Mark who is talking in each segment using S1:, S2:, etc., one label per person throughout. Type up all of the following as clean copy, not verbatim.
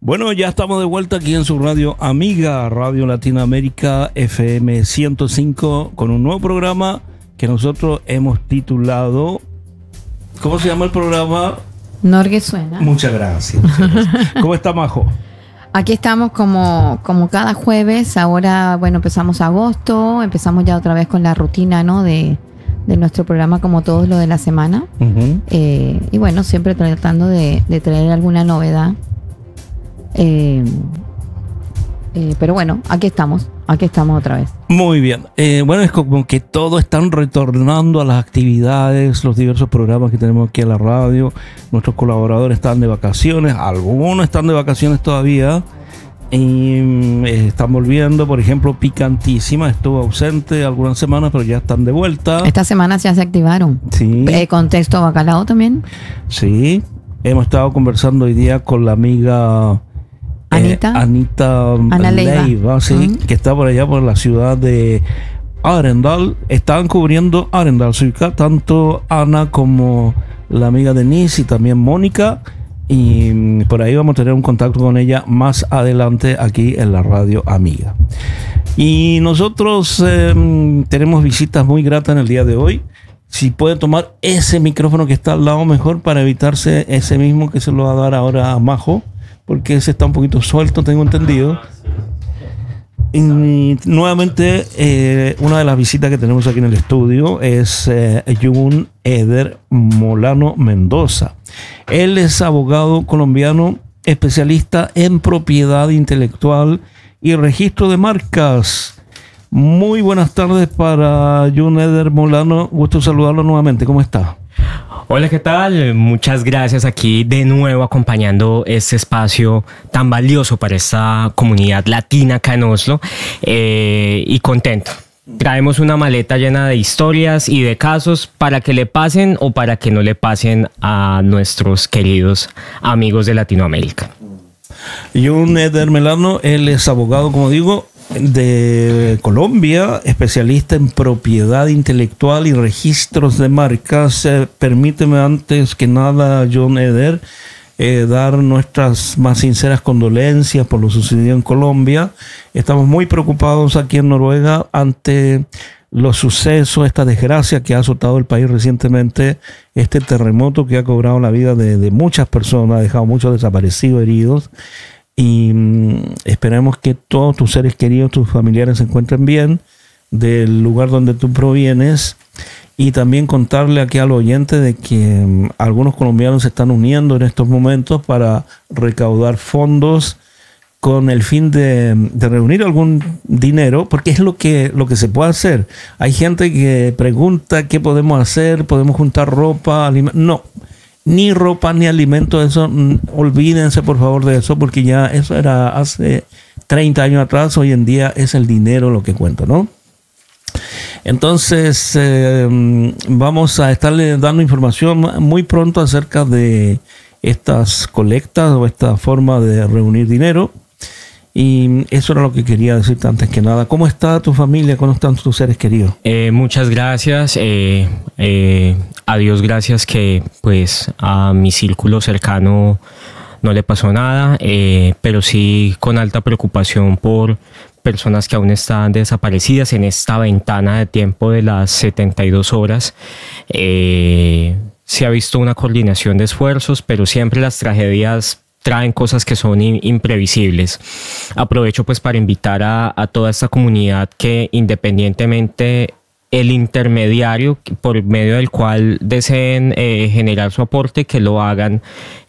S1: Bueno, ya estamos de vuelta aquí en su radio amiga, Radio Latinoamérica FM 105, con un nuevo programa que nosotros hemos titulado... ¿Cómo se llama el programa?
S2: Norgue Suena.
S1: Muchas gracias. ¿Cómo está, Majo?
S2: Aquí estamos como cada jueves. Ahora, bueno, empezamos agosto, empezamos ya otra vez con la rutina, ¿no? de nuestro programa, como todos los de la semana. Uh-huh. Y bueno, siempre tratando de traer alguna novedad. Pero bueno, aquí estamos otra vez.
S1: Muy bien. Bueno, es como que todos están retornando a las actividades, los diversos programas que tenemos aquí en la radio. Nuestros colaboradores están de vacaciones, algunos están de vacaciones todavía y están volviendo. Por ejemplo, Picantísima estuvo ausente algunas semanas, pero ya están de vuelta.
S2: Esta semana ya se activaron. Sí. Contexto Bacalao también.
S1: Sí. Hemos estado conversando hoy día con la amiga Anita Leiva, sí, uh-huh, que está por allá por la ciudad de Arendal. Estaban cubriendo Arendal, tanto Ana como la amiga Denise y también Mónica. Y por ahí vamos a tener un contacto con ella más adelante aquí en la radio amiga. Y nosotros tenemos visitas muy gratas en el día de hoy. Si puede tomar ese micrófono que está al lado mejor para evitarse ese mismo que se lo va a dar ahora a Majo, porque ese está un poquito suelto, tengo entendido. Y nuevamente, una de las visitas que tenemos aquí en el estudio es Jun Eder Molano Mendoza. Él es abogado colombiano, especialista en propiedad intelectual y registro de marcas. Muy buenas tardes para Jun Eder Molano. Gusto saludarlo nuevamente. ¿Cómo está?
S3: Hola, ¿qué tal? Muchas gracias, aquí de nuevo acompañando este espacio tan valioso para esta comunidad latina acá en Oslo, y contento. Traemos una maleta llena de historias y de casos para que le pasen o para que no le pasen a nuestros queridos amigos de Latinoamérica.
S1: Jun Eder Molano, él es abogado, como digo, de Colombia, especialista en propiedad intelectual y registros de marcas. Permíteme antes que nada, Jun Eder, dar nuestras más sinceras condolencias por lo sucedido en Colombia. Estamos muy preocupados aquí en Noruega ante los sucesos, esta desgracia que ha azotado el país recientemente, este terremoto que ha cobrado la vida de muchas personas, ha dejado muchos desaparecidos, heridos. Y esperemos que todos tus seres queridos, tus familiares se encuentren bien del lugar donde tú provienes. Y también contarle aquí al oyente de que algunos colombianos se están uniendo en estos momentos para recaudar fondos con el fin de reunir algún dinero, porque es lo que se puede hacer. Hay gente que pregunta qué podemos hacer, podemos juntar ropa, no. Ni ropa ni alimento, eso, olvídense por favor de eso, porque ya eso era hace 30 años atrás. Hoy en día es el dinero lo que cuenta, ¿no? Entonces vamos a estarle dando información muy pronto acerca de estas colectas o esta forma de reunir dinero. Y eso era lo que quería decirte antes que nada. ¿Cómo está tu familia? ¿Cómo están tus seres queridos?
S3: Muchas gracias. A Dios gracias que pues a mi círculo cercano no le pasó nada, pero sí con alta preocupación por personas que aún están desaparecidas en esta ventana de tiempo de las 72 horas. Se ha visto una coordinación de esfuerzos, pero siempre las tragedias traen cosas que son imprevisibles. Aprovecho pues para invitar a toda esta comunidad que, independientemente el intermediario por medio del cual deseen generar su aporte, que lo hagan,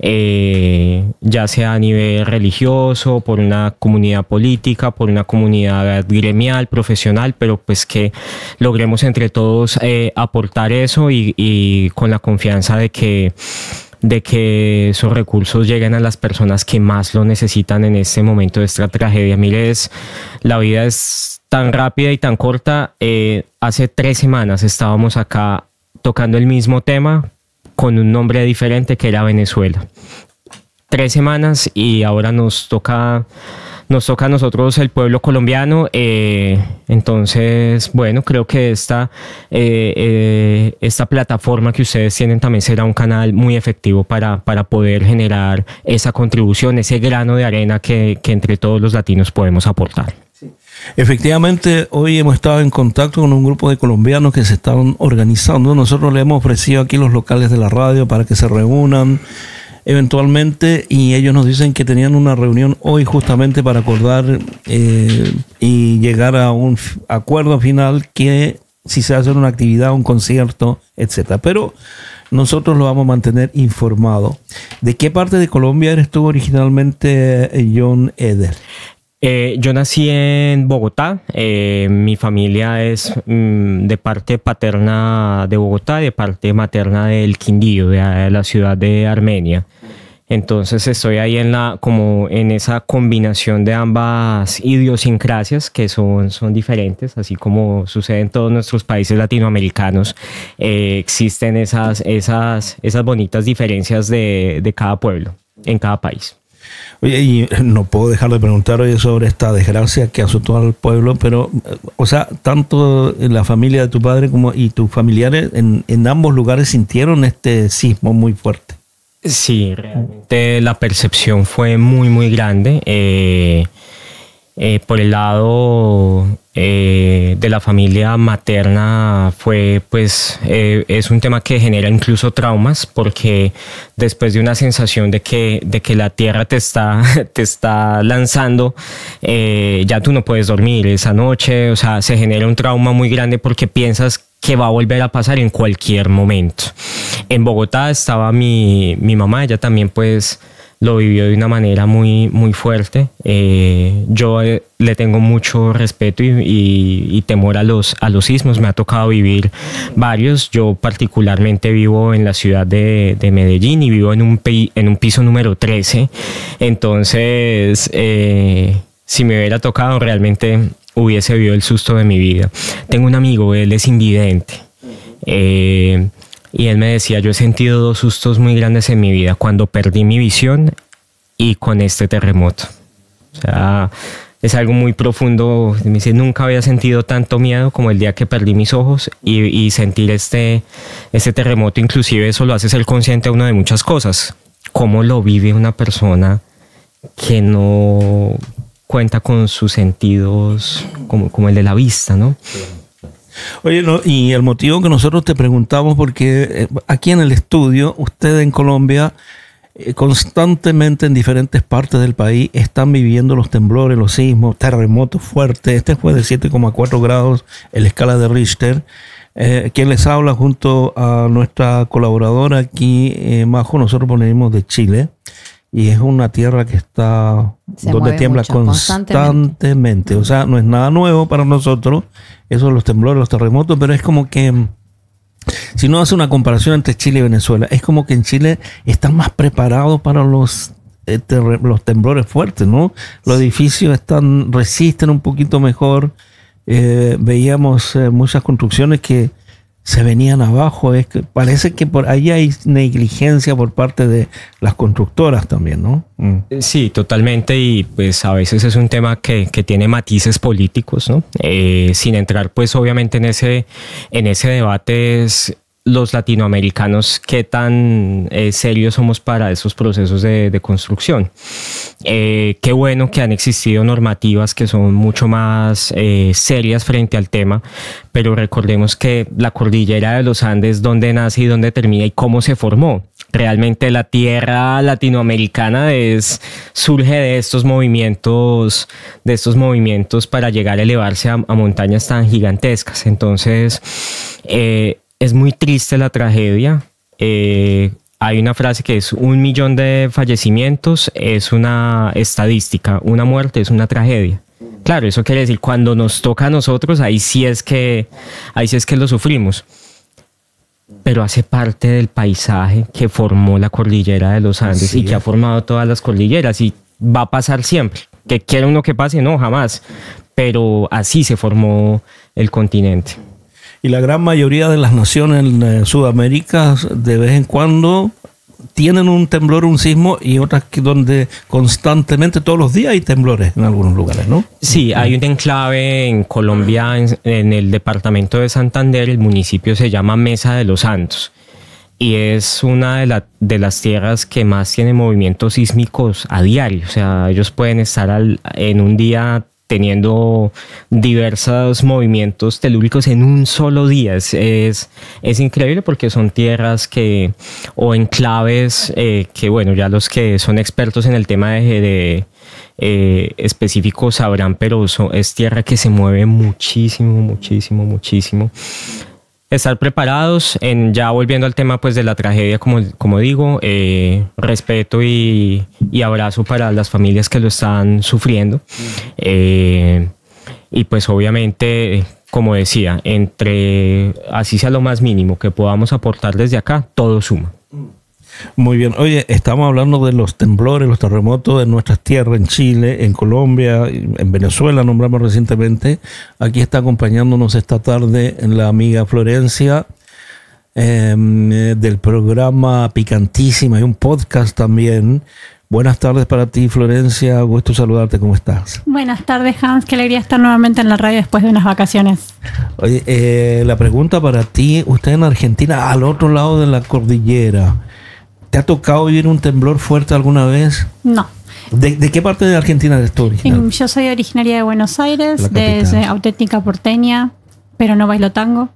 S3: ya sea a nivel religioso, por una comunidad política, por una comunidad gremial, profesional, pero pues que logremos entre todos aportar eso y con la confianza de que esos recursos lleguen a las personas que más lo necesitan en este momento de esta tragedia. Mires, la vida es tan rápida y tan corta. Hace 3 semanas estábamos acá tocando el mismo tema con un nombre diferente, que era Venezuela. 3 semanas y ahora nos toca nos toca a nosotros el pueblo colombiano. Entonces, bueno, creo que esta plataforma que ustedes tienen también será un canal muy efectivo para poder generar esa contribución, ese grano de arena que entre todos los latinos podemos aportar.
S1: Sí. Efectivamente, hoy hemos estado en contacto con un grupo de colombianos que se están organizando. Nosotros le hemos ofrecido aquí los locales de la radio para que se reúnan eventualmente, y ellos nos dicen que tenían una reunión hoy justamente para acordar y llegar a un acuerdo final, que si se hace una actividad, un concierto, etcétera. Pero nosotros lo vamos a mantener informado. ¿De qué parte de Colombia eres tú originalmente, John Eder?
S3: Yo nací en Bogotá. Mi familia es de parte paterna de Bogotá y de parte materna del Quindío, de la ciudad de Armenia. Entonces estoy ahí como en esa combinación de ambas idiosincrasias que son diferentes, así como sucede en todos nuestros países latinoamericanos. Existen esas bonitas diferencias de cada pueblo, en cada país.
S1: Oye, y no puedo dejar de preguntar hoy sobre esta desgracia que azotó al pueblo, pero, o sea, tanto la familia de tu padre como y tus familiares en ambos lugares sintieron este sismo muy fuerte.
S3: Sí, realmente la percepción fue muy, muy grande. Por el lado de la familia materna fue, pues, es un tema que genera incluso traumas, porque después de una sensación de que la tierra te está lanzando, ya tú no puedes dormir esa noche. O sea, se genera un trauma muy grande porque piensas que va a volver a pasar en cualquier momento. En Bogotá estaba mi mamá. Ella también, pues, lo vivió de una manera muy, muy fuerte. Yo le tengo mucho respeto y temor a los sismos. Me ha tocado vivir varios. Yo particularmente vivo en la ciudad de Medellín y vivo en un piso número 13. Entonces, si me hubiera tocado, realmente hubiese vivido el susto de mi vida. Tengo un amigo, él es invidente. Y él me decía: yo he sentido dos sustos muy grandes en mi vida, cuando perdí mi visión y con este terremoto. O sea, es algo muy profundo. Me dice: nunca había sentido tanto miedo como el día que perdí mis ojos, y sentir este terremoto. Inclusive eso lo hace ser consciente a uno de muchas cosas. Cómo lo vive una persona que no cuenta con sus sentidos como el de la vista, ¿no?
S1: Oye, no, y el motivo que nosotros te preguntamos, porque aquí en el estudio, ustedes en Colombia, constantemente en diferentes partes del país están viviendo los temblores, los sismos, terremotos fuertes. Este fue de 7,4 grados en la escala de Richter. Quien les habla junto a nuestra colaboradora aquí, Majo, nosotros venimos de Chile. Y es una tierra que está donde tiembla constantemente. O sea, no es nada nuevo para nosotros, eso, los temblores, los terremotos, pero es como que, si no hace una comparación entre Chile y Venezuela, es como que en Chile están más preparados para los temblores fuertes, ¿no? Los edificios resisten un poquito mejor. Veíamos muchas construcciones que se venían abajo. Parece que por ahí hay negligencia por parte de las constructoras también, ¿no?
S3: Sí, totalmente. Y pues a veces es un tema que tiene matices políticos, ¿no? Sin entrar, pues, obviamente en ese debate, los latinoamericanos, qué tan serios somos para esos procesos de construcción. Qué bueno que han existido normativas que son mucho más serias frente al tema, pero recordemos que la cordillera de los Andes, dónde nace y dónde termina y cómo se formó. Realmente la tierra latinoamericana surge de estos movimientos para llegar a elevarse a montañas tan gigantescas. Entonces, es muy triste la tragedia. Hay una frase que es: 1 millón de fallecimientos es una estadística, una muerte es una tragedia. Claro, eso quiere decir, cuando nos toca a nosotros, ahí sí es que lo sufrimos. Pero hace parte del paisaje que formó la cordillera de los Andes, y que ha formado todas las cordilleras, y va a pasar siempre. ¿Que quiera uno que pase? No, jamás. Pero así se formó el continente.
S1: Y la gran mayoría de las naciones en Sudamérica, de vez en cuando, tienen un temblor, un sismo, y otras donde constantemente todos los días hay temblores en algunos lugares, ¿no?
S3: Sí, hay un enclave en Colombia, en el departamento de Santander. El municipio se llama Mesa de los Santos y es una de las tierras que más tiene movimientos sísmicos a diario. O sea, ellos pueden estar en un día teniendo diversos movimientos telúricos en un solo día. Es increíble porque son tierras o enclaves que, bueno, ya los que son expertos en el tema de específicos sabrán, pero es tierra que se mueve muchísimo, muchísimo, muchísimo. Estar preparados. Ya volviendo al tema pues de la tragedia, como digo, respeto y abrazo para las familias que lo están sufriendo. Y pues obviamente, como decía, así sea lo más mínimo que podamos aportar desde acá, todo suma.
S1: Muy bien. Oye, estamos hablando de los temblores, los terremotos de nuestras tierras, en Chile, en Colombia, en Venezuela, nombramos recientemente. Aquí está acompañándonos esta tarde la amiga Florencia del programa Picantísima y un podcast también. Buenas tardes para ti, Florencia. Gusto saludarte. ¿Cómo estás?
S4: Buenas tardes, Hans. Qué alegría estar nuevamente en la radio después de unas vacaciones.
S1: Oye, la pregunta para ti, usted en Argentina, al otro lado de la cordillera, ¿te ha tocado vivir un temblor fuerte alguna vez?
S4: No.
S1: ¿De qué parte de Argentina eres tú original?
S4: Yo soy originaria de Buenos Aires, de auténtica porteña, pero no bailo tango.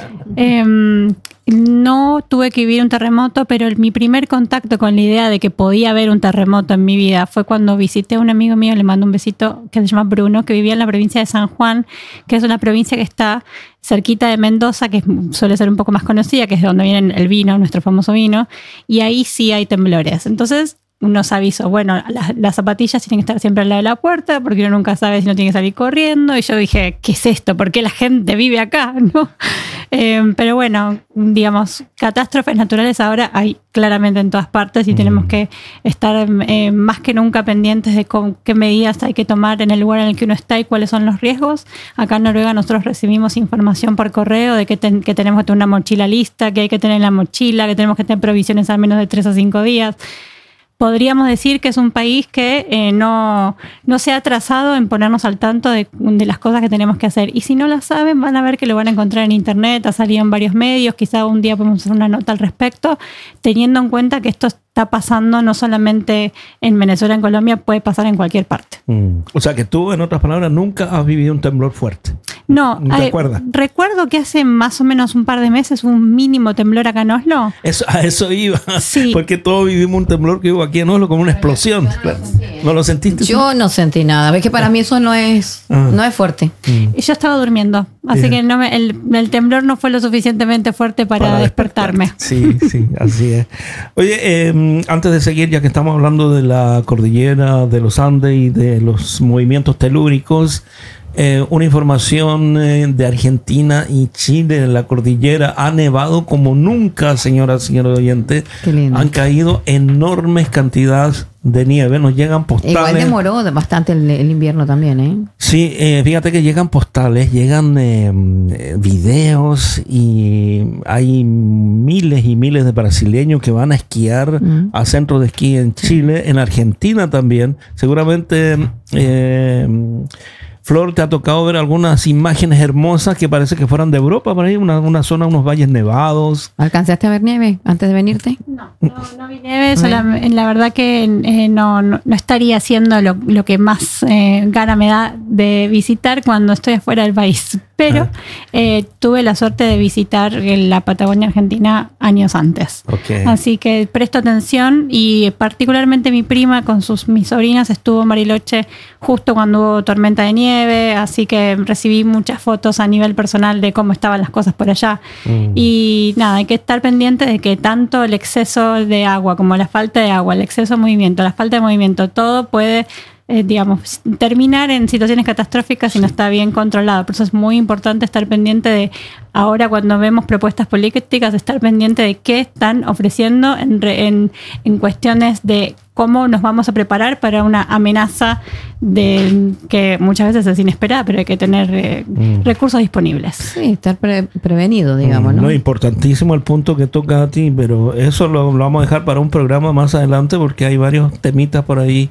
S4: No tuve que vivir un terremoto, pero mi primer contacto con la idea de que podía haber un terremoto en mi vida fue cuando visité a un amigo mío, le mando un besito, que se llama Bruno, que vivía en la provincia de San Juan, que es una provincia que está cerquita de Mendoza, que suele ser un poco más conocida, que es de donde viene el vino, nuestro famoso vino, y ahí sí hay temblores. Entonces nos avisó, bueno, las zapatillas tienen que estar siempre al lado de la puerta porque uno nunca sabe si no tiene que salir corriendo. Y yo dije, ¿qué es esto? ¿Por qué la gente vive acá? ¿No? Pero bueno, digamos, catástrofes naturales ahora hay claramente en todas partes y tenemos que estar más que nunca pendientes de qué medidas hay que tomar en el lugar en el que uno está y cuáles son los riesgos. Acá en Noruega nosotros recibimos información por correo de que tenemos que tener una mochila lista, que hay que tener en la mochila, que tenemos que tener provisiones al menos de 3 a 5 días. Podríamos decir que es un país que no se ha atrasado en ponernos al tanto de las cosas que tenemos que hacer. Y si no las saben, van a ver que lo van a encontrar en internet, ha salido en varios medios, quizá un día podemos hacer una nota al respecto, teniendo en cuenta que esto está pasando no solamente en Venezuela, en Colombia, puede pasar en cualquier parte.
S1: O sea que tú, en otras palabras, nunca has vivido un temblor fuerte.
S4: No,
S1: ¿te acuerdas?
S4: Recuerdo que hace más o menos un par de meses un mínimo temblor acá en Oslo.
S1: A eso iba,
S4: sí.
S1: Porque todos vivimos un temblor que hubo aquí en Oslo como una explosión. Claro. ¿No lo sentiste?
S2: Yo no sentí nada. Ves que para mí eso no es fuerte.
S4: Yo estaba durmiendo, así que el temblor no fue lo suficientemente fuerte para despertarme.
S1: Sí, así es. Oye, antes de seguir, ya que estamos hablando de la cordillera de los Andes y de los movimientos telúricos, una información de Argentina y Chile. En la cordillera ha nevado como nunca, señoras oyentes.
S2: Qué lindo.
S1: Han caído enormes cantidades de nieve. Nos llegan postales.
S2: Igual demoró bastante el invierno también, ¿eh?
S1: Sí, fíjate que llegan postales, llegan videos, y hay miles y miles de brasileños que van a esquiar a centros de esquí en Chile, en Argentina también. Seguramente Flor, ¿te ha tocado ver algunas imágenes hermosas que parece que fueran de Europa, por ahí? Una zona, unos valles nevados.
S2: ¿Alcanzaste a ver nieve antes de venirte?
S4: No vi nieve. La verdad que no estaría haciendo lo que más gana me da de visitar cuando estoy afuera del país. Pero tuve la suerte de visitar la Patagonia Argentina años antes.
S1: Okay.
S4: Así que presto atención, y particularmente mi prima con mis sobrinas estuvo en Bariloche justo cuando hubo tormenta de nieve, así que recibí muchas fotos a nivel personal de cómo estaban las cosas por allá. Y nada, hay que estar pendiente de que tanto el exceso de agua como la falta de agua, el exceso de movimiento, la falta de movimiento, todo puede digamos, terminar en situaciones catastróficas si no está bien controlado. Por eso es muy importante estar pendiente de, ahora cuando vemos propuestas políticas, estar pendiente de qué están ofreciendo en cuestiones de cómo nos vamos a preparar para una amenaza que muchas veces es inesperada, pero hay que tener recursos disponibles.
S2: Sí, estar prevenido, digamos, ¿no?
S1: No, importantísimo el punto que toca a ti, pero eso lo vamos a dejar para un programa más adelante porque hay varios temitas por ahí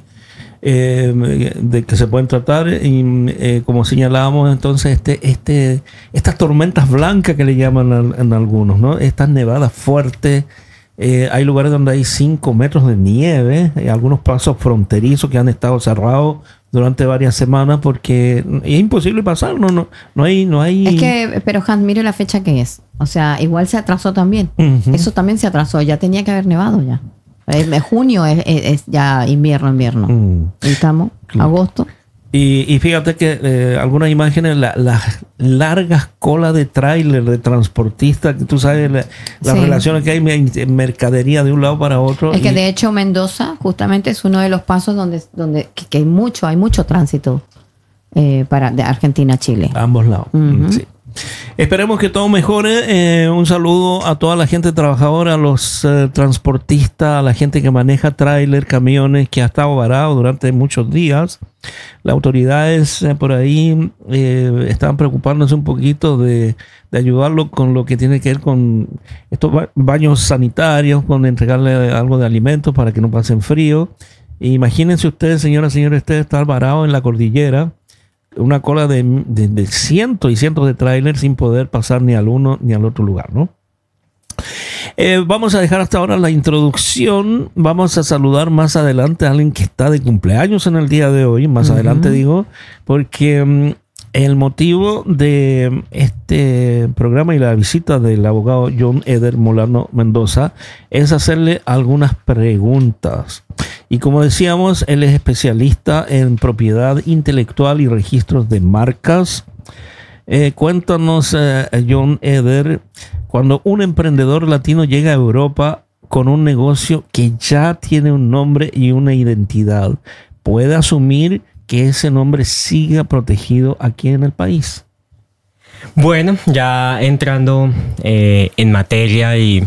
S1: de que se pueden tratar y como señalábamos entonces estas tormentas blancas que le llaman en algunos, ¿no? Estas nevadas fuertes. Hay lugares donde hay 5 metros de nieve, algunos pasos fronterizos que han estado cerrados durante varias semanas porque es imposible pasar, no hay.
S2: Es que, pero Hans, mire la fecha que es, o sea, igual se atrasó también. Eso también se atrasó, ya tenía que haber nevado ya. Junio es ya invierno. Y estamos, agosto.
S1: Y fíjate que algunas imágenes, las largas colas de tráiler, de transportistas, que tú sabes las relaciones que hay en mercadería de un lado para otro.
S2: Es que de hecho Mendoza justamente es uno de los pasos donde que hay mucho tránsito de Argentina a Chile.
S1: A ambos lados. Sí. Esperemos que todo mejore. Un saludo a toda la gente trabajadora, a los transportistas, a la gente que maneja tráiler, camiones, que ha estado varado durante muchos días. Las autoridades por ahí estaban preocupándose un poquito de ayudarlo con lo que tiene que ver con estos baños sanitarios, con entregarle algo de alimentos para que no pasen frío. Imagínense ustedes, señoras y señores, ustedes estar varados en la cordillera, una cola de cientos y cientos de trailers sin poder pasar ni al uno ni al otro lugar, ¿no? Vamos a dejar hasta ahora la introducción. Vamos a saludar más adelante a alguien que está de cumpleaños en el día de hoy. Más adelante digo, porque el motivo de este programa y la visita del abogado John Eder Molano Mendoza es hacerle algunas preguntas. Y como decíamos, él es especialista en propiedad intelectual y registros de marcas. Cuéntanos, John Eder, cuando un emprendedor latino llega a Europa con un negocio que ya tiene un nombre y una identidad, ¿puede asumir que ese nombre siga protegido aquí en el país?
S3: Bueno, ya entrando en materia y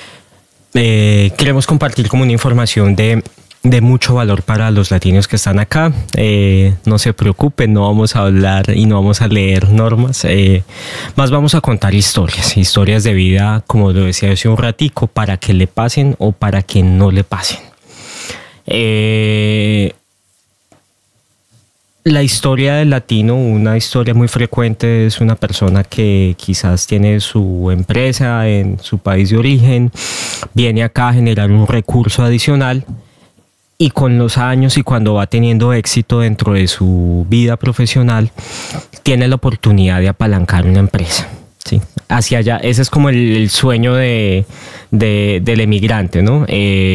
S3: queremos compartir como una información de mucho valor para los latinos que están acá. No se preocupen, no vamos a hablar y no vamos a leer normas, más vamos a contar historias de vida, como lo decía hace un ratico, para que le pasen o para que no le pasen. La historia del latino, una historia muy frecuente, es una persona que quizás tiene su empresa en su país de origen, viene acá a generar un recurso adicional y con los años y cuando va teniendo éxito dentro de su vida profesional, tiene la oportunidad de apalancar una empresa. Sí, hacia allá, ese es como el sueño del emigrante, ¿no?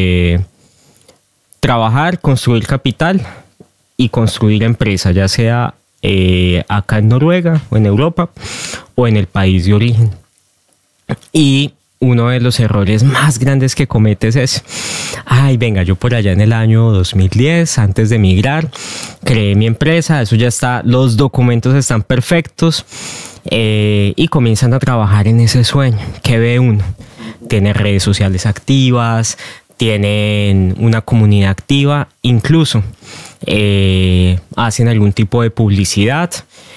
S3: Trabajar, construir capital y construir empresa, ya sea acá en Noruega o en Europa o en el país de origen. Y uno de los errores más grandes que cometes es, venga, yo por allá en el año 2010, antes de emigrar, creé mi empresa, eso ya está, los documentos están perfectos, y comienzan a trabajar en ese sueño. ¿Qué ve uno? Tiene redes sociales activas, tienen una comunidad activa, incluso hacen algún tipo de publicidad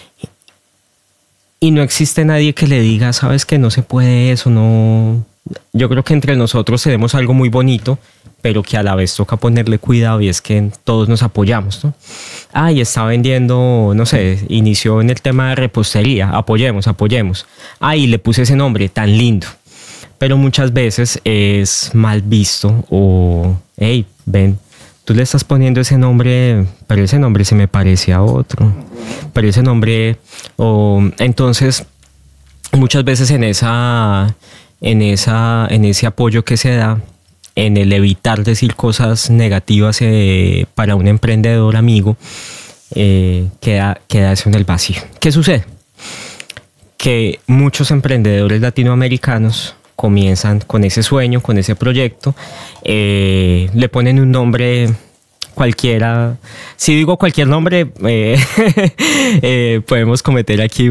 S3: y no existe nadie que le diga, sabes que no se puede eso, no. Yo creo que entre nosotros tenemos algo muy bonito, pero que a la vez toca ponerle cuidado, y es que todos nos apoyamos, ¿no? Y está vendiendo, no sé, inició en el tema de repostería, apoyemos. Y le puse ese nombre tan lindo. Pero muchas veces es mal visto o, ven, tú le estás poniendo ese nombre, pero ese nombre se me parece a otro. Pero ese nombre, entonces, muchas veces en ese apoyo que se da, en el evitar decir cosas negativas para un emprendedor amigo, queda eso en el vacío. ¿Qué sucede? Que muchos emprendedores latinoamericanos comienzan con ese sueño, con ese proyecto, le ponen un nombre cualquiera, si digo cualquier nombre, podemos cometer aquí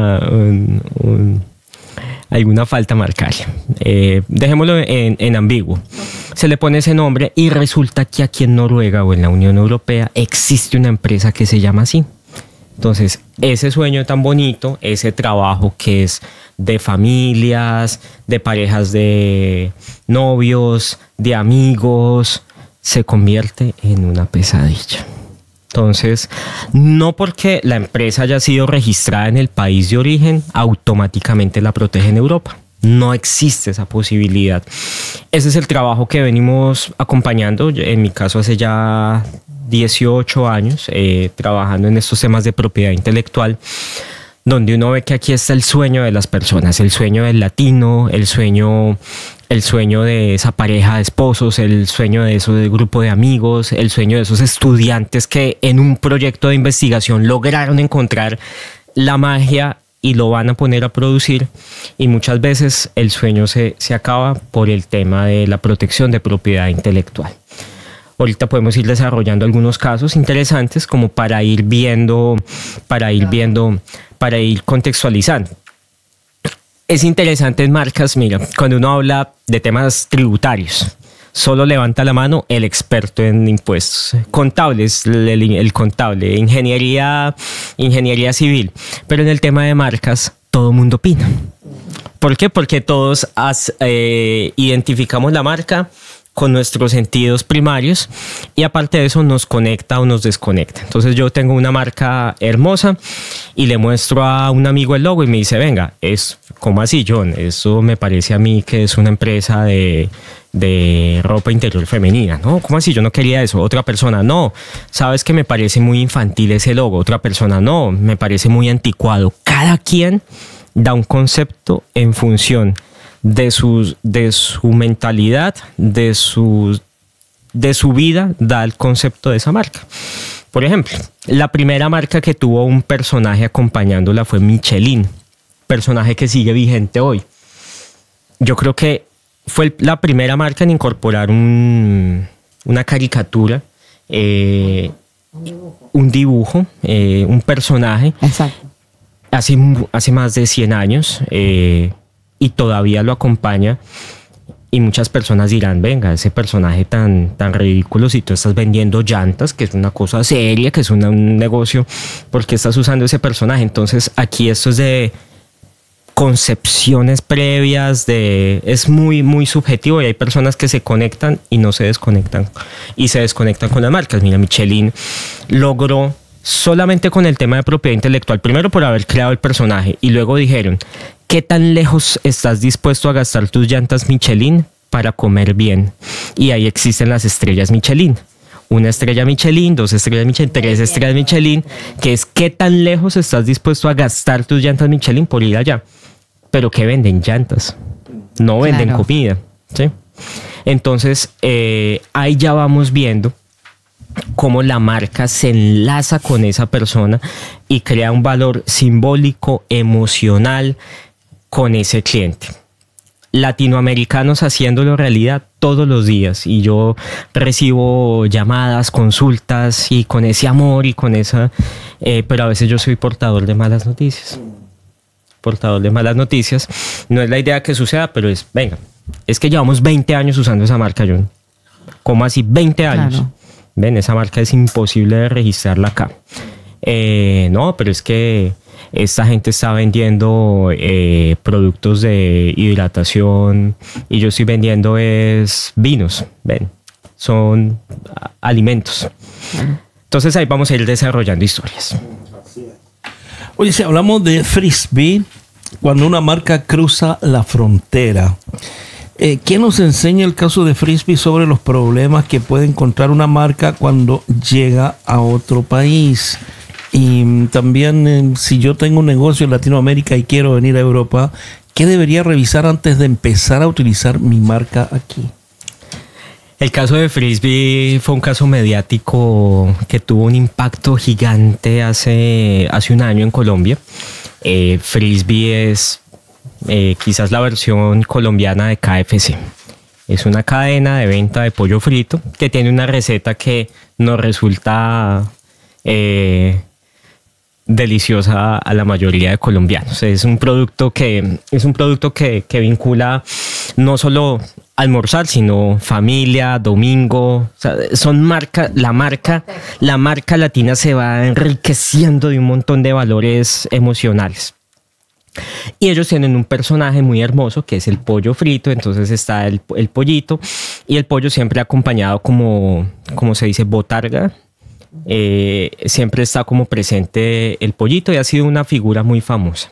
S3: alguna falta marcaria. Dejémoslo en ambiguo. Se le pone ese nombre y resulta que aquí en Noruega o en la Unión Europea existe una empresa que se llama así. Entonces, ese sueño tan bonito, ese trabajo que es de familias, de parejas de novios, de amigos, se convierte en una pesadilla. Entonces, no porque la empresa haya sido registrada en el país de origen, automáticamente la protege en Europa. No existe esa posibilidad. Ese es el trabajo que venimos acompañando, en mi caso hace ya 18 años, trabajando en estos temas de propiedad intelectual, donde uno ve que aquí está el sueño de las personas, el sueño del latino, el sueño de esa pareja de esposos, el sueño de ese grupo de amigos, el sueño de esos estudiantes que en un proyecto de investigación lograron encontrar la magia y lo van a poner a producir, y muchas veces el sueño se acaba por el tema de la protección de propiedad intelectual. Ahorita podemos ir desarrollando algunos casos interesantes como para ir contextualizando. Es interesante en marcas, mira, cuando uno habla de temas tributarios, solo levanta la mano el experto en impuestos. Contables, el contable, ingeniería civil. Pero en el tema de marcas, todo el mundo opina. ¿Por qué? Porque todos identificamos la marca con nuestros sentidos primarios y aparte de eso nos conecta o nos desconecta. Entonces yo tengo una marca hermosa y le muestro a un amigo el logo y me dice, venga, ¿cómo así, John? Eso me parece a mí que es una empresa de ropa interior femenina. No, ¿cómo así? Yo no quería eso. Otra persona, no, sabes que me parece muy infantil ese logo. Otra persona, no, me parece muy anticuado. Cada quien da un concepto en función de su mentalidad, de su vida, da el concepto de esa marca. Por ejemplo, la primera marca que tuvo un personaje acompañándola fue Michelin, personaje que sigue vigente hoy. Yo creo que fue la primera marca en incorporar una caricatura, un dibujo, un personaje. Exacto. Hace más de 100 años, y todavía lo acompaña, y muchas personas dirán, venga, ese personaje tan ridículo, si tú estás vendiendo llantas, que es una cosa seria, que es un negocio, ¿por qué estás usando ese personaje? Entonces aquí esto es de concepciones previas, es muy, muy subjetivo, y hay personas que se conectan y no se desconectan, y se desconectan con las marcas. Mira, Michelin logró solamente con el tema de propiedad intelectual, primero por haber creado el personaje, y luego dijeron, ¿qué tan lejos estás dispuesto a gastar tus llantas Michelin para comer bien? Y ahí existen las estrellas Michelin. 1 estrella Michelin, 2 estrellas Michelin, 3 estrellas Michelin, que es qué tan lejos estás dispuesto a gastar tus llantas Michelin por ir allá. Pero ¿qué venden? Llantas. No venden comida, ¿sí? Entonces, ahí ya vamos viendo cómo la marca se enlaza con esa persona y crea un valor simbólico, emocional con ese cliente. Latinoamericanos haciéndolo realidad todos los días, y yo recibo llamadas, consultas, y con ese amor y con esa... pero a veces yo soy portador de malas noticias. No es la idea que suceda, pero es que llevamos 20 años usando esa marca, John. ¿Cómo así? 20 años. Claro. Ven, esa marca es imposible de registrarla acá. No, pero es que esta gente está vendiendo productos de hidratación y yo estoy vendiendo vinos. Ven, son alimentos. Entonces ahí vamos a ir desarrollando historias.
S1: Oye, si hablamos de frisbee, cuando una marca cruza la frontera, ¿qué nos enseña el caso de frisbee sobre los problemas que puede encontrar una marca cuando llega a otro país? Y también, si yo tengo un negocio en Latinoamérica y quiero venir a Europa, ¿qué debería revisar antes de empezar a utilizar mi marca aquí?
S3: El caso de frisbee fue un caso mediático que tuvo un impacto gigante hace un año en Colombia. Frisbee es quizás la versión colombiana de KFC. Es una cadena de venta de pollo frito que tiene una receta que nos resulta deliciosa a la mayoría de colombianos. Es un producto que vincula no solo almorzar, sino familia, domingo. O sea, la marca latina se va enriqueciendo de un montón de valores emocionales. Y ellos tienen un personaje muy hermoso que es el pollo frito. Entonces está el pollito, y el pollo siempre acompañado como se dice, botarga. Siempre está como presente el pollito, y ha sido una figura muy famosa.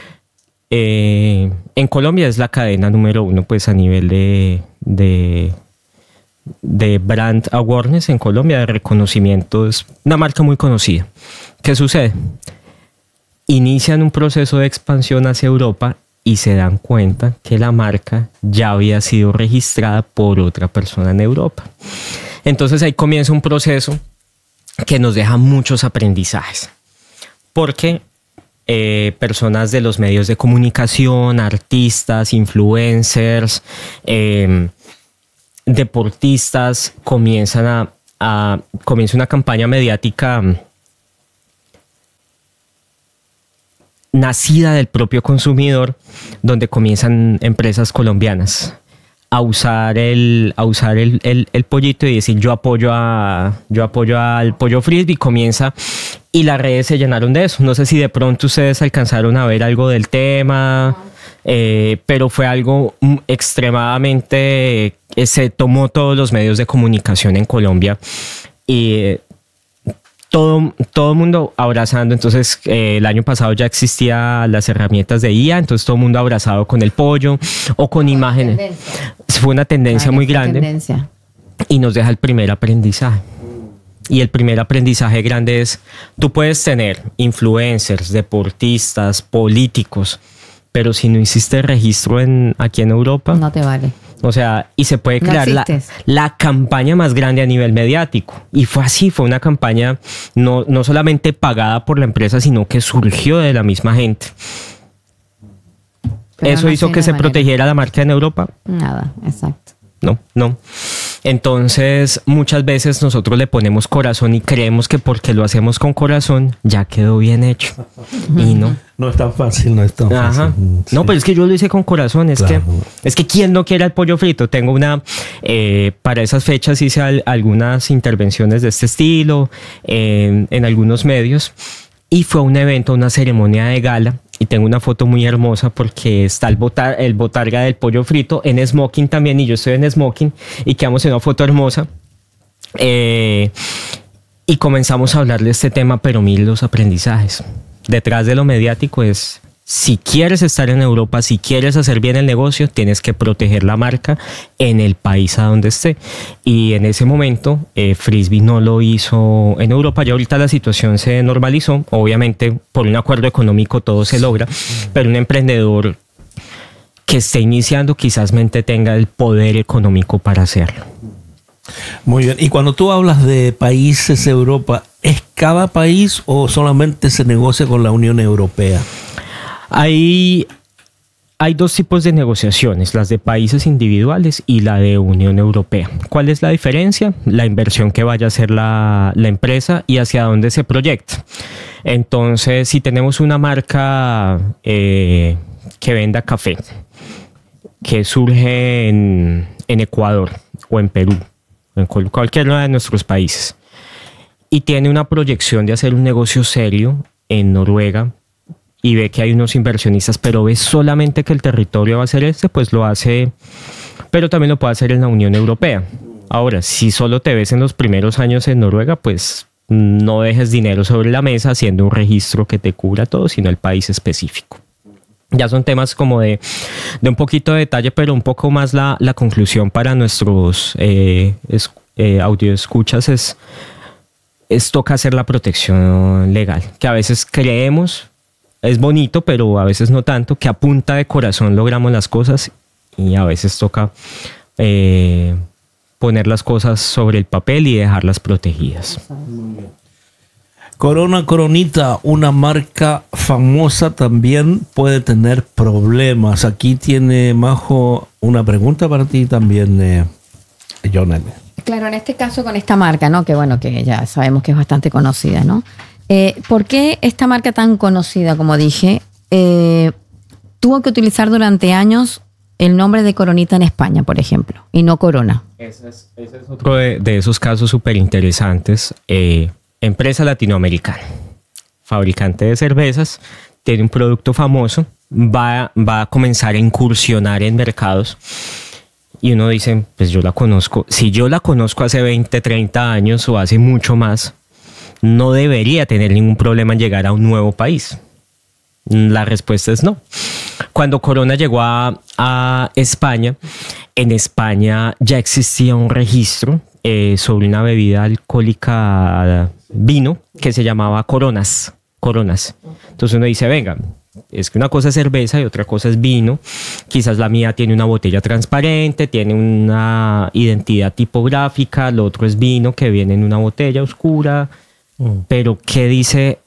S3: En Colombia es la cadena número 1 pues a nivel de brand awareness en Colombia, de reconocimiento. Es una marca muy conocida. ¿Qué sucede? Inician un proceso de expansión hacia Europa y se dan cuenta que la marca ya había sido registrada por otra persona en Europa. Entonces ahí comienza un proceso que nos deja muchos aprendizajes, porque personas de los medios de comunicación, artistas, influencers, deportistas, comienza una campaña mediática nacida del propio consumidor, donde comienzan empresas colombianas a usar el pollito y decir yo apoyo al pollo frisbee. Comienza, y las redes se llenaron de eso. No sé si de pronto ustedes alcanzaron a ver algo del tema, pero fue algo extremadamente, se tomó todos los medios de comunicación en Colombia, y todo el mundo abrazando. Entonces el año pasado ya existían las herramientas de IA, entonces todo el mundo abrazado con el pollo o con imágenes. Fue una tendencia muy grande. Y nos deja el primer aprendizaje. Y el primer aprendizaje grande es: tú puedes tener influencers, deportistas, políticos, pero si no hiciste registro aquí en Europa,
S2: no te vale.
S3: O sea, y se puede crear la campaña más grande a nivel mediático. Y fue así, fue una campaña no solamente pagada por la empresa, sino que surgió de la misma gente. Pero ¿eso hizo que se protegiera la marca en Europa?
S2: Nada, exacto.
S3: No. Entonces, muchas veces nosotros le ponemos corazón y creemos que porque lo hacemos con corazón ya quedó bien hecho. Y no.
S1: No es tan fácil, fácil.
S3: Sí. No, pero es que yo lo hice con corazón. Es que ¿quién no quiere el pollo frito? Tengo para esas fechas hice algunas intervenciones de este estilo en algunos medios, y fue un evento, una ceremonia de gala. Y tengo una foto muy hermosa porque está el botarga del pollo frito en smoking también, y yo estoy en smoking, y quedamos en una foto hermosa. Y comenzamos a hablar de este tema, pero miren los aprendizajes. Detrás de lo mediático es: si quieres estar en Europa, si quieres hacer bien el negocio, tienes que proteger la marca en el país a donde esté. Y en ese momento, Frisbee no lo hizo en Europa. Ya ahorita la situación se normalizó. Obviamente, por un acuerdo económico todo se logra, pero un emprendedor que esté iniciando quizás tenga el poder económico para hacerlo.
S1: Muy bien. Y cuando tú hablas de países de Europa, ¿es cada país o solamente se negocia con la Unión Europea?
S3: Hay dos tipos de negociaciones: las de países individuales y la de Unión Europea. ¿Cuál es la diferencia? La inversión que vaya a hacer la empresa y hacia dónde se proyecta. Entonces, si tenemos una marca que venda café, que surge en Ecuador o en Perú, en cualquiera de nuestros países, y tiene una proyección de hacer un negocio serio en Noruega, y ve que hay unos inversionistas, pero ve solamente que el territorio va a ser pues lo hace, pero también lo puede hacer en la Unión Europea. Ahora, si solo te ves en los primeros años en Noruega, pues no dejes dinero sobre la mesa haciendo un registro que te cubra todo, sino el país específico. Ya son temas como de un poquito de detalle, pero un poco más la conclusión para nuestros audio escuchas es toca hacer la protección legal, que a veces creemos es bonito, pero a veces no tanto, que a punta de corazón logramos las cosas, y a veces toca poner las cosas sobre el papel y dejarlas protegidas.
S1: Coronita, una marca famosa también puede tener problemas. Aquí tiene Majo una pregunta para ti también, Jonathan.
S2: Claro, en este caso con esta marca, ¿no? Que bueno, que ya sabemos que es bastante conocida, ¿no? ¿Por qué esta marca tan conocida, como dije, tuvo que utilizar durante años el nombre de Coronita en España, por ejemplo, y no Corona?
S3: Ese es otro de esos casos súper interesantes. Empresa latinoamericana, fabricante de cervezas, tiene un producto famoso, va a comenzar a incursionar en mercados. Y uno dice, pues yo la conozco. Si yo la conozco hace 20, 30 años o hace mucho más, no debería tener ningún problema en llegar a un nuevo país. La respuesta es no. Cuando Corona llegó a España, en España ya existía un registro sobre una bebida alcohólica, vino, que se llamaba Coronas. Entonces uno dice, venga, es que una cosa es cerveza y otra cosa es vino. Quizás la mía tiene una botella transparente, tiene una identidad tipográfica, lo otro es vino que viene en una botella oscura. Pero ¿qué dice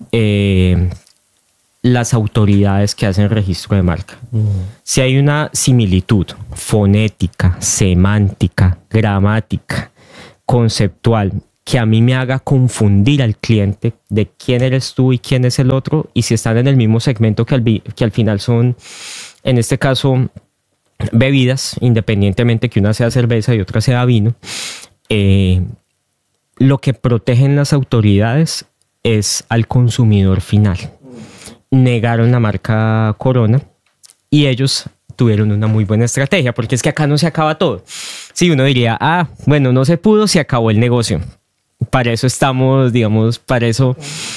S3: las autoridades que hacen registro de marca? Si hay una similitud fonética, semántica, gramática, conceptual, que a mí me haga confundir al cliente de quién eres tú y quién es el otro, y si están en el mismo segmento que al final son, en este caso, bebidas, independientemente que una sea cerveza y otra sea vino, lo que protegen las autoridades es al consumidor final. Negaron la marca Corona y ellos tuvieron una muy buena estrategia, porque es que acá no se acaba todo. Si uno diría, bueno, no se pudo, se acabó el negocio. Para eso estamos, digamos, para eso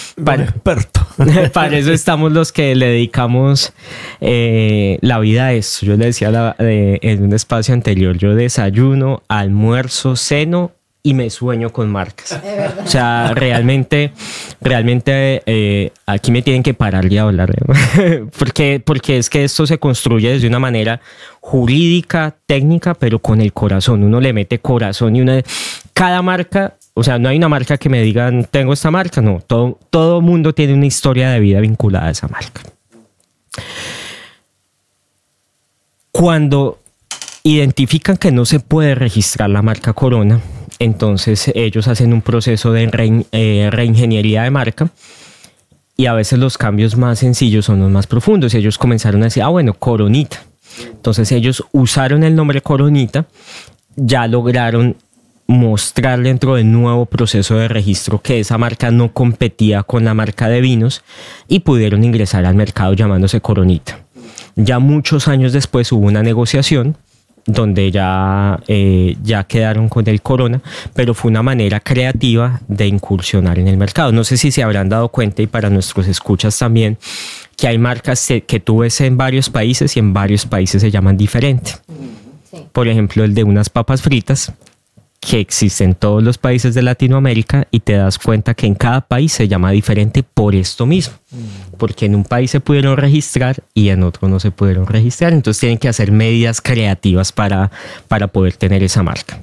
S3: estamos los que le dedicamos la vida a esto. Yo le decía en un espacio anterior, yo desayuno, almuerzo, ceno y me sueño con marcas. O sea, realmente aquí me tienen que parar y hablar, porque es que esto se construye desde una manera jurídica, técnica, pero con el corazón. Uno le mete corazón y cada marca. O sea, no hay una marca que me digan, tengo esta marca. No, todo mundo tiene una historia de vida vinculada a esa marca. Cuando identifican que no se puede registrar la marca Corona, entonces ellos hacen un proceso de reingeniería de marca, y a veces los cambios más sencillos son los más profundos. Y ellos comenzaron a decir, bueno, Coronita. Entonces ellos usaron el nombre Coronita, ya lograron mostrar dentro del nuevo proceso de registro que esa marca no competía con la marca de vinos, y pudieron ingresar al mercado llamándose Coronita. Ya muchos años después hubo una negociación donde ya quedaron con el Corona, pero fue una manera creativa de incursionar en el mercado. No sé si se habrán dado cuenta, y para nuestros escuchas también, que hay marcas que tú ves en varios países y en varios países se llaman diferente. Sí. Por ejemplo, el de unas papas fritas, que existe en todos los países de Latinoamérica, y te das cuenta que en cada país se llama diferente por esto mismo, porque en un país se pudieron registrar y en otro no se pudieron registrar. Entonces tienen que hacer medidas creativas para poder tener esa marca.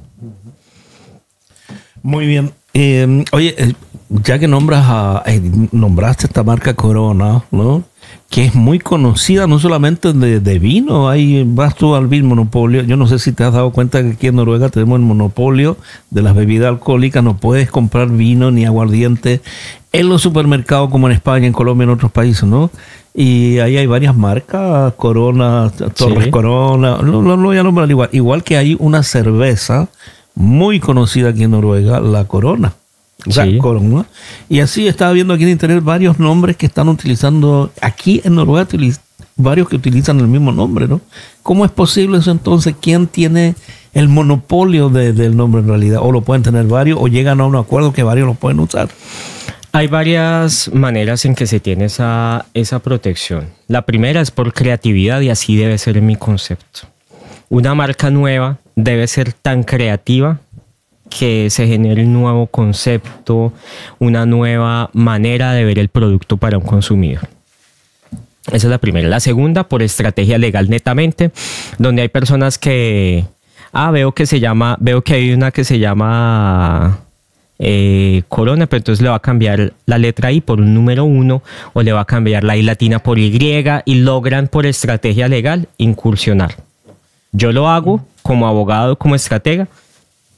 S1: Muy bien. Oye, ya que nombraste esta marca Corona, ¿no? Que es muy conocida no solamente de vino. Ahí vas tú al Vin Monopolio. Yo no sé si te has dado cuenta que aquí en Noruega tenemos el monopolio de las bebidas alcohólicas. No puedes comprar vino ni aguardiente en los supermercados como en España, en Colombia, en otros países, ¿no? Y ahí hay varias marcas, Corona, Torres, sí. Corona, lo voy a nombrar igual. Igual que hay una cerveza muy conocida aquí en Noruega, la Corona. O sea, sí. Corona. Y así estaba viendo aquí en internet varios nombres que están utilizando aquí en Noruega, varios que utilizan el mismo nombre, ¿no? ¿Cómo es posible eso entonces? ¿Quién tiene el monopolio del nombre en realidad? ¿O lo pueden tener varios? ¿O llegan a un acuerdo que varios lo pueden usar?
S3: Hay varias maneras en que se tiene esa protección. La primera es por creatividad, y así debe ser en mi concepto. Una marca nueva debe ser tan creativa que se genere un nuevo concepto, una nueva manera de ver el producto para un consumidor. Esa es la primera. La segunda, por estrategia legal netamente, donde hay personas que veo que hay una que se llama Corona, pero entonces le va a cambiar la letra I por un número 1, o le va a cambiar la I latina por Y, y logran por estrategia legal incursionar. Yo lo hago como abogado, como estratega,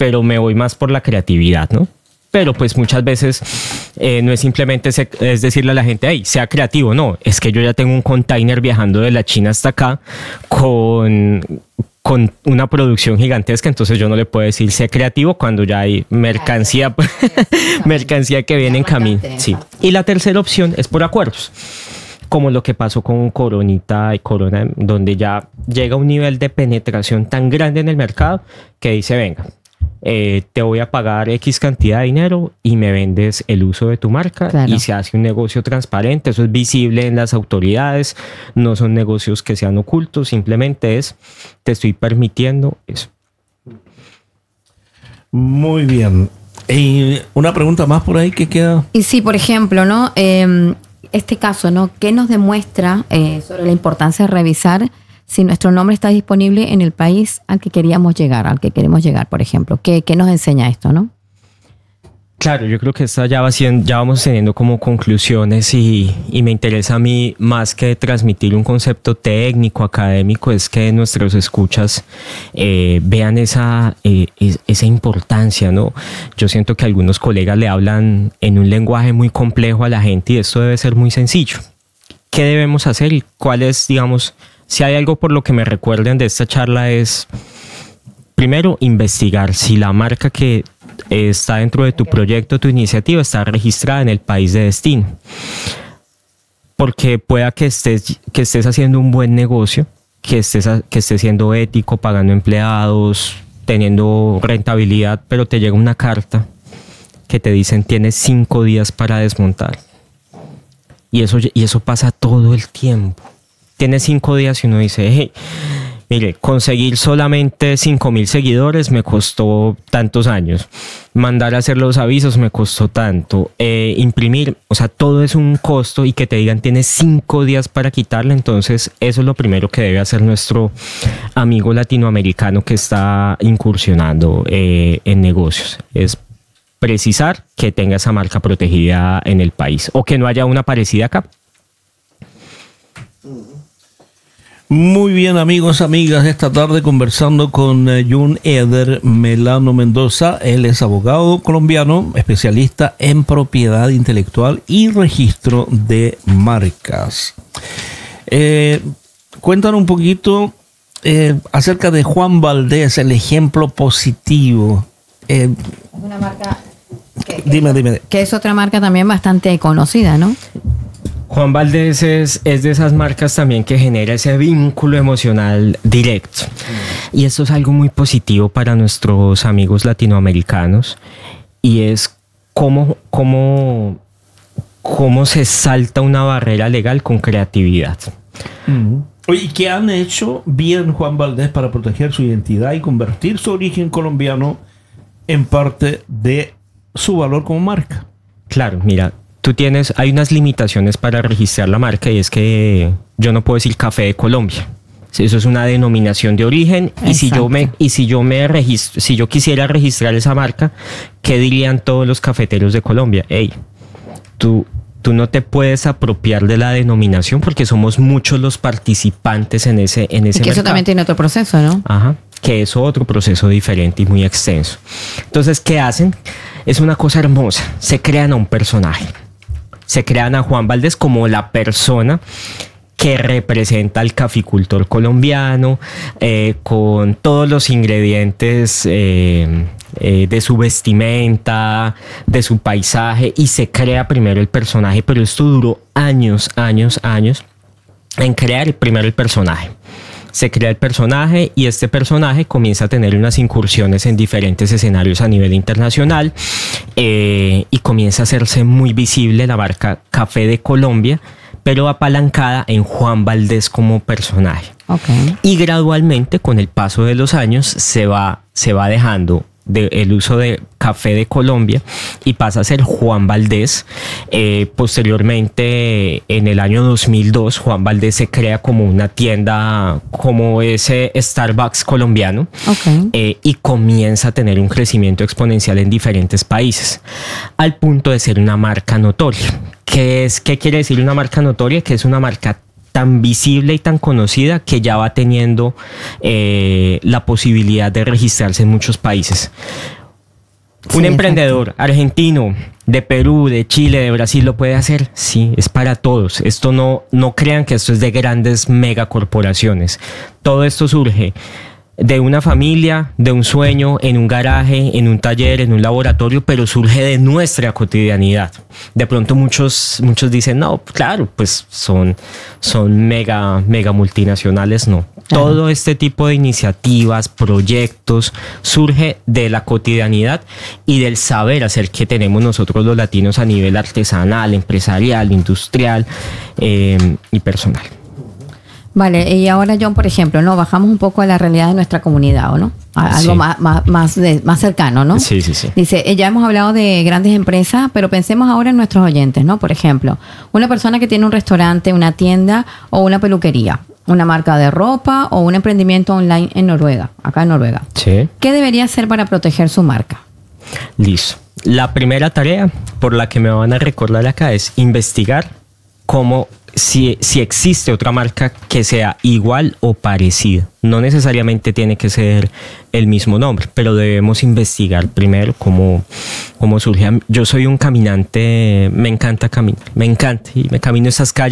S3: pero me voy más por la creatividad, ¿no? Pero pues muchas veces no es simplemente es decirle a la gente, hey, sea creativo. No, es que yo ya tengo un container viajando de la China hasta acá con una producción gigantesca, entonces yo no le puedo decir sea creativo cuando ya hay mercancía, mercancía que viene en camino. Sí. Y la tercera opción es por acuerdos, como lo que pasó con Coronita y Corona, donde ya llega un nivel de penetración tan grande en el mercado que dice, venga, te voy a pagar X cantidad de dinero y me vendes el uso de tu marca, claro. Y se hace un negocio transparente, eso es visible en las autoridades, no son negocios que sean ocultos, simplemente te estoy permitiendo eso.
S1: Muy bien. Y una pregunta más por ahí que queda.
S2: Y sí, por ejemplo, ¿no? Este caso, ¿no? ¿Qué nos demuestra sobre la importancia de revisar si nuestro nombre está disponible en el país al que queremos llegar, por ejemplo? ¿Qué nos enseña esto, no?
S3: Claro, yo creo que esta ya vamos teniendo como conclusiones y me interesa a mí más que transmitir un concepto técnico, académico, es que nuestros escuchas vean esa importancia, ¿no? Yo siento que algunos colegas le hablan en un lenguaje muy complejo a la gente y esto debe ser muy sencillo. ¿Qué debemos hacer y cuál es, digamos, si hay algo por lo que me recuerden de esta charla es, primero, investigar si la marca que está dentro de tu proyecto, tu iniciativa, está registrada en el país de destino. Porque pueda que estés haciendo un buen negocio, que estés siendo ético, pagando empleados, teniendo rentabilidad, pero te llega una carta que te dicen tienes 5 días para desmontar. Y eso pasa todo el tiempo. Tienes 5 días y uno dice, hey, mire, conseguir solamente 5,000 seguidores me costó tantos años. Mandar a hacer los avisos me costó tanto. Imprimir, o sea, todo es un costo y que te digan tienes 5 días para quitarle. Entonces, eso es lo primero que debe hacer nuestro amigo latinoamericano que está incursionando en negocios. Es precisar que tenga esa marca protegida en el país o que no haya una parecida acá.
S1: Muy bien, amigos, amigas, esta tarde conversando con Jun Eder Melano Mendoza. Él es abogado colombiano, especialista en propiedad intelectual y registro de marcas. Cuéntanos un poquito acerca de Juan Valdez, el ejemplo positivo.
S2: Una marca
S1: Dime.
S2: Que es otra marca también bastante conocida, ¿no?
S3: Juan Valdez es de esas marcas también que genera ese vínculo emocional directo. Y esto es algo muy positivo para nuestros amigos latinoamericanos. Y es cómo se salta una barrera legal con creatividad.
S1: Oye, ¿qué han hecho bien Juan Valdez para proteger su identidad y convertir su origen colombiano en parte de su valor como marca?
S3: Claro, mira, hay unas limitaciones para registrar la marca y es que yo no puedo decir Café de Colombia. Eso es una denominación de origen. Exacto. Y si yo quisiera registrar esa marca, ¿qué dirían todos los cafeteros de Colombia? Hey, tú no te puedes apropiar de la denominación porque somos muchos los participantes en ese mercado. Y que
S2: eso también tiene otro proceso, ¿no?
S3: Ajá, que es otro proceso diferente y muy extenso. Entonces, ¿qué hacen? Es una cosa hermosa. Se crean a un personaje. Se crean a Juan Valdez como la persona que representa al caficultor colombiano, con todos los ingredientes de su vestimenta, de su paisaje, y se crea primero el personaje, pero esto duró años en crear primero el personaje. Se crea el personaje y este personaje comienza a tener unas incursiones en diferentes escenarios a nivel internacional y comienza a hacerse muy visible la marca Café de Colombia, pero apalancada en Juan Valdez como personaje.
S2: Okay.
S3: Y gradualmente, con el paso de los años, se va dejando el uso de Café de Colombia y pasa a ser Juan Valdez. Posteriormente, en el año 2002, Juan Valdez se crea como una tienda, como ese Starbucks colombiano.
S2: Okay.
S3: Y comienza a tener un crecimiento exponencial en diferentes países, al punto de ser una marca notoria. ¿Qué quiere decir una marca notoria? Que es una marca tan visible y tan conocida que ya va teniendo la posibilidad de registrarse en muchos países. Un emprendedor argentino, de Perú, de Chile, de Brasil, ¿lo puede hacer? Sí, es para todos. Esto no crean que esto es de grandes megacorporaciones. Todo esto surge de una familia, de un sueño, en un garaje, en un taller, en un laboratorio, pero surge de nuestra cotidianidad. De pronto muchos dicen, no, claro, pues son mega multinacionales. No. Claro. Todo este tipo de iniciativas, proyectos, surge de la cotidianidad y del saber hacer que tenemos nosotros los latinos a nivel artesanal, empresarial, industrial y personal.
S2: Vale, y ahora, John, por ejemplo, ¿no? Bajamos un poco a la realidad de nuestra comunidad, ¿no? Algo más cercano, ¿no?
S3: Sí.
S2: Dice, ya hemos hablado de grandes empresas, pero pensemos ahora en nuestros oyentes, ¿no? Por ejemplo, una persona que tiene un restaurante, una tienda o una peluquería, una marca de ropa o un emprendimiento online en Noruega, acá en Noruega.
S3: Sí.
S2: ¿Qué debería hacer para proteger su marca?
S3: Listo. La primera tarea por la que me van a recordar acá es investigar si existe otra marca que sea igual o parecida. No necesariamente tiene que ser el mismo nombre, pero debemos investigar primero cómo surge. Yo soy un caminante, me encanta caminar, y me camino esas calles